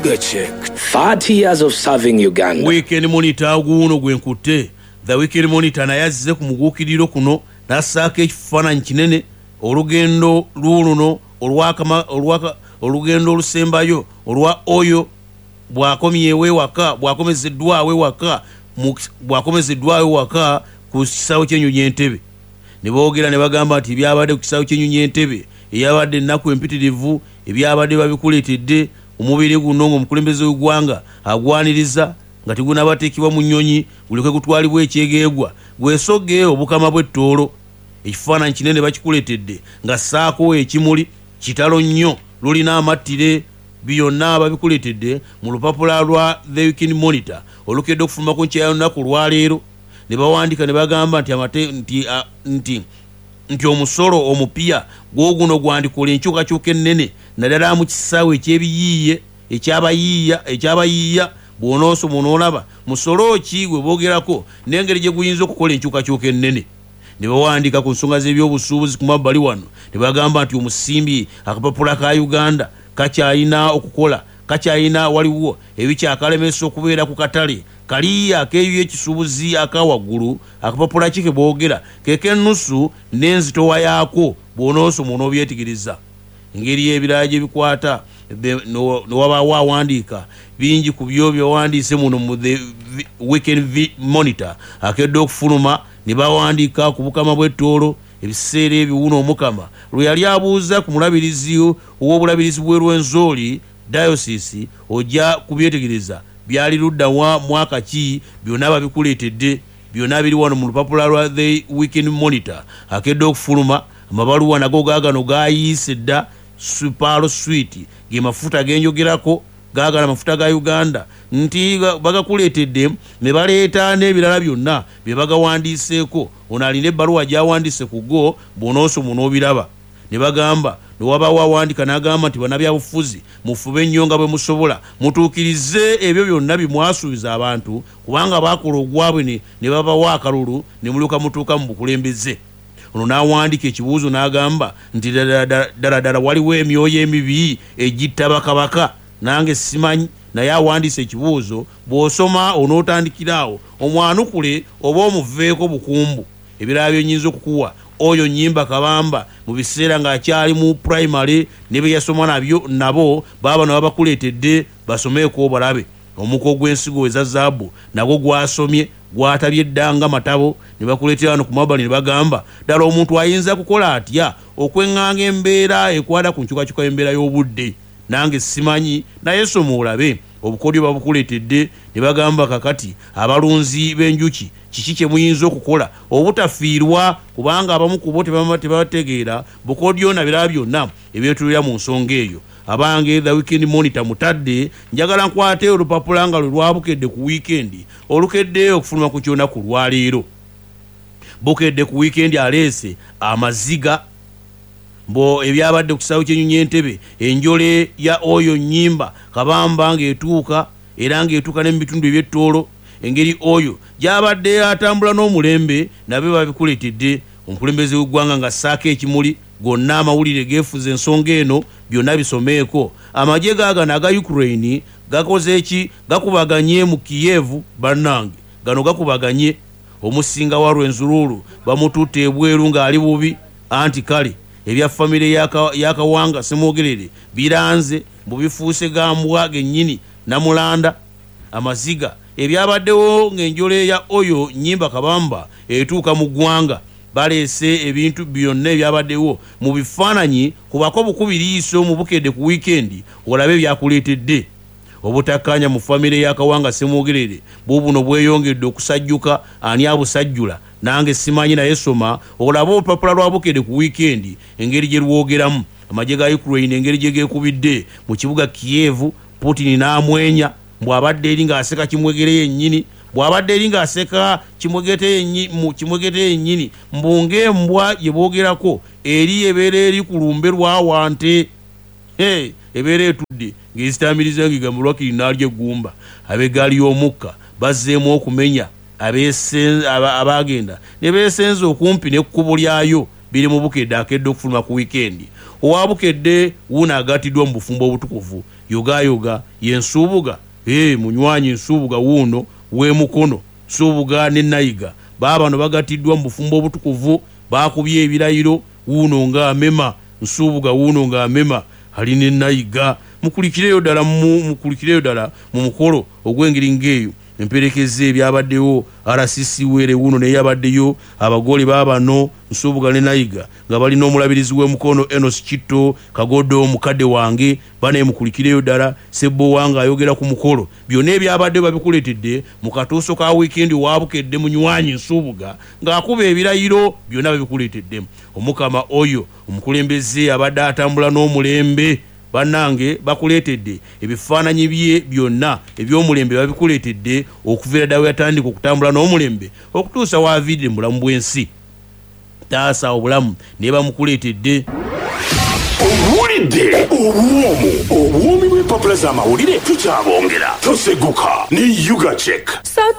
Sugar Chick, 30 years of serving Uganda. Weekend Monitor guno gwenkutte. The Weekend Monitor naye azze ku muguukiriro kuno n'assaako ekifaananyi kinene olugendo luno olugendo olusembayo olwa oyo bwakomezeddwawo waka ku kisaawe ky'Ennyonyi Entebbe. Ne boogera ne bagamba nti ebyabadde ku kisaawe ky'Ennyonyi Entebbe eyabadde ennaku empitirivu ebyabadde babikuleetedde omubiri guno ng'omukulembeze w'eggwanga agwaniriza nga tegunabateekebwa mu nnyonyi guleke gutwalibwa ekyegeegwa gwesogge obukama bw'ettoolo. Ekifaananyi kinene bakikuleetedde nga ssaako ekimuli kitalo nnyo lulina amattire byonna babikuleetedde mu lupapula lwa The Weekend Monitor olukedde okufuluma ku nkya y'olunaku lwaleero. Ne bawandiika ne bagamba nti omusolo omupiya gw'oguno gwandikola enkyukakyuka ennene naddala mu kisaawe ekyabayiiya bw'onoosoma onoolaba musolo ki gwe boogerako n'engeri gye guyinza okukola enkyukakyuka ennene. Ne bawandiika ku nsonga z'ebyobusuubuzi ku mabbali wano ne bagamba nti omusimbi akapapula ka Uganda kakyalina waliwo ebikyakalemesa okubeera ku katale kali akeeyo ekisuubuzi akawaggulu. Akapapula ki ke boogera kek'ennusu n'enzitowa yaako bw'onoosoma onoobyetigereza. Engeri y'ebirala gye bikwata newabaawo awandiika bingi ku byo byewandiise muno mu The Weekend Monitor akedde okufuluma. Ne bawandiika ku bukama bw'ettoolo ebiseera ebiwuna omukama lwe yali abuuza ku mulabirizi ow'obulabirizi bwe Rwenzori Diocese ojja kubyetegereza byali ludda mwaka ki byonna babikuleetedde byonna biri wano mu lupapula lwa The Weekend Monitor akedde okufuluma. Amabaluwa nago gaagano gayiise dda Supalo Sweet ge mafuta genjogerako gaagala amafuta ga Uganda nti bagakuleetedde ne baleeta n'ebirala byonna bye bagawandiiseeko. Ono alina ebbaluwa gy'awandiise ku go bw'onoosoma n'obiraba. Ne bagamba newabaawo awandiika n'agamba nti bannabyabufuzi mufube ennyo nga bwe musobola mutuukirize ebyo byonna bye mwasuubiza abantu kubanga baakola ogwabwe ne babawa akalulu ne mulyoka mutuuka mu bukulembeze. Ono n'awandiika ekibuuzo n'agamba nti ddala waliwo emyoyo emibi egitta bakabaka nange simanyi naye awandiise ekibuuzo bw'osoma onootandikiraawo omwanukule oba omuveeko bukumbu. Ebirala by'onyinza okukuwa oyo Nnyimba Kabamba mu biseera ng'akyali mu primary ne bye yasoma nabo baaba babakuleetedde basomeeko obalabe. Omuko gw'ensigo eza zaabu nagwo gwasomye gwatabye eddanga matabo ne bakuleetera wano ku mabbali ne bagamba ddala omuntu ayinza kukola atya okweŋŋanga embeera ekwata ku nkyukakyuka y'embeera y'obudde. Nange simanyi naye soma olabe obukodyo babukuleetedde. Ne bagamba kakati abalunzi b'enjuki kiki kye muyinza okukola obutafiirwa kubanga abamu ku bo tebategeera bukodyo na birala byonna ebyetulira mu nsonga eyo. Abange The Weekend Monitor mutadde njagala nkwate olupapula nga lwe lwabukedde ku wiikendi olukedde okufuluma ku kyonaku lwaleero. Bukedde ku wiikendi aleese amaziga mbo ebyabadde ku kisaawe ky'Ennyonyi Entebbe enjole ya oyo Nnyimba Kabamba ng'etuuka era ng'etuuka ne mu bitundu eby'ettoolo. Engeri oyo gy'abadde atambula n'omulembe nabyo babikuleetedde. Omukulembeze w'eggwanga nga ssaako ekimuli gonna amawulire geefuza ensonga eno byonna bisomeeko. Amagye gaagano aga Ukraine gakoze eki gakubaganye mu Kiev bannange gano gakubaganye. Omusinga wa Rwenzururu bamututte ebweru ng'ali bubi anti kale ebya famire yakawanga Semwogerere biranze bubifuuse gambwa gennyini Namulanda. Amaziga ebyabaddewo ng'enjole ya oyo Nnyimba Kabamba etuuka mu ggwanga baleese ebintu byonna ebyabaddewo mu bifaananyi kubako bukubiriiso mu bukedde ku wiikendi olabe byakuleetedde. Obutakkaanya mu famire yakawanga Semwogerere bubuno bweyongedde okusajjuka. Ani abusajjula nange simanyi naye soma olabe olupapula lwa bukedde ku wiikendi engeri gye lwogeramu. Amagye ga Ukraine engeri gye geekubidde mu kibuga Kiev. Putin n'amwenya bw'abadde eri ng'aseka Kimwegere yennyini bw'abadde eri ng'aseka Kimwegete yennyini mbunge embwa gye boogerako eri ebeera eri ku lumbe lwa wante. Ebeera etudde ng'ezitamiriza ng'egamba Lwakiri n'alya eggumba. Ab'eggaali y'omukka bazzeemu okumenya abagenda ne beesenza okumpi n'ekkubo lyayo biri mu bukedde akedde okufuluma ku wiikendi. Owa bukedde wuuno agatiddwa mu bufumbo obutukuvu yoga yensubuga munywanyi nsubuga wuno we mukono subuga ne nayiga babano bagatiddwa mu bufumbo obutukuvu bakubye ebirayiro wuno nga amema nsubuga wuno nga amema ali ne nayiga mukulikireyo ddala mu mukolo ogw'engeri ng'eyo emperekeze ebyabaddewo RCC were wuno ne yabaddeyo abagole babano nsubuga ne nayiga nga balina omulabirizi w'emukono Enos Kitto Kagodo mukadde wange bane mukulikireyo ddala Sebo wange ayogera ku mukolo byonna ebyabadde babikuletedde mu katuuso ka weekend wabukedde munywanyi nsubuga ng'akuba ebirayiro byonna babikuletedde omukama oyo omukulembeze abadde atambula n'omulembe banange bakuletedde ebifaananyi bye byonna eby'omulembe babikuletedde okuviira ddala yatandika okutambula n'omulembe okutuusa waaviidde mu bulamu bw'ensi taasa obulamu naye bamukuletedde owulidde obwomi bw'empapula z'amawulire tukyabongera toseguka ne Yuga Check.